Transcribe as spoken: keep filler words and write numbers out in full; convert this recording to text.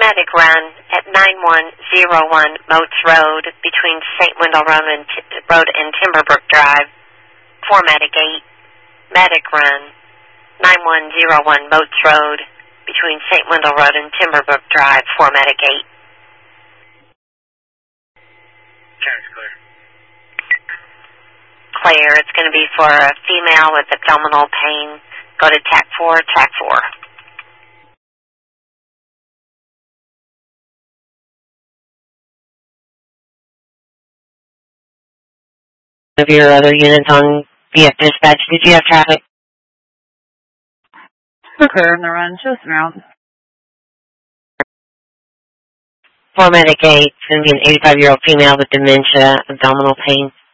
medic run at nine one zero one Moats Road between Saint Wendell Road and, Road and Timberbrook Drive. For medic eight, medic run nine one zero one Moats Road between Saint Wendell Road and Timberbrook Drive. For medic eight. County's clear. Clear. It's going to be for a female with abdominal pain. Go to TAC four, TAC four. Of your other units on V F dispatch, did you have traffic? We're clear on the run, just around. For medic eight, it's going to be an eighty-five-year-old female with dementia, abdominal pain.